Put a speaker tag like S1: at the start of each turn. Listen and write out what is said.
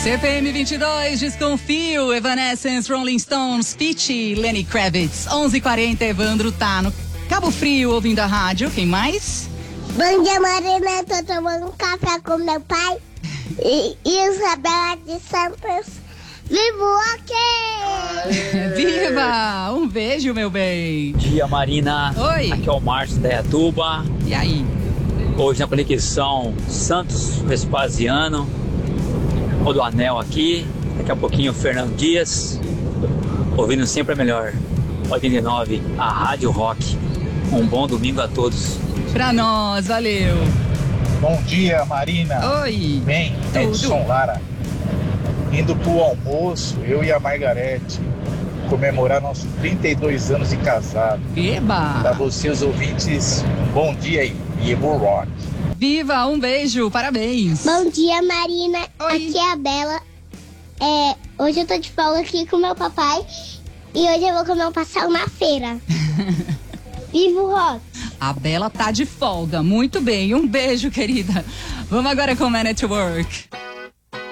S1: CPM 22, Desconfio, Evanescence, Rolling Stones, Pitty, Lenny Kravitz. 11h40, Evandro tá no Cabo Frio ouvindo a rádio. Quem mais?
S2: Bom dia, Marina. Tô tomando um café com meu pai e Isabela de Santos. Vivo ok!
S1: Viva! Um beijo, meu bem.
S3: Bom dia, Marina.
S1: Oi.
S3: Aqui é o Márcio da Iatuba.
S1: E aí?
S3: Hoje na conexão Santos Vespasiano, Rodoanel aqui. Daqui a pouquinho o Fernando Dias. Ouvindo sempre a melhor. 89, a Rádio Rock. Um bom domingo a todos.
S1: Pra nós, valeu.
S4: Bom dia, Marina.
S1: Oi.
S4: Bem, Edson Lara. Indo pro almoço, eu e a Margarete comemorar nossos 32 anos de casado.
S1: Eba!
S4: Pra vocês ouvintes, bom dia aí, Vivo Rock.
S1: Viva, um beijo, parabéns.
S2: Bom dia, Marina.
S1: Oi.
S2: Aqui é a Bela. Hoje eu tô de folga aqui com meu papai e hoje eu vou comer um pastel na feira. Vivo Rock.
S1: A Bela tá de folga, muito bem, um beijo, querida. Vamos agora com Man at Work.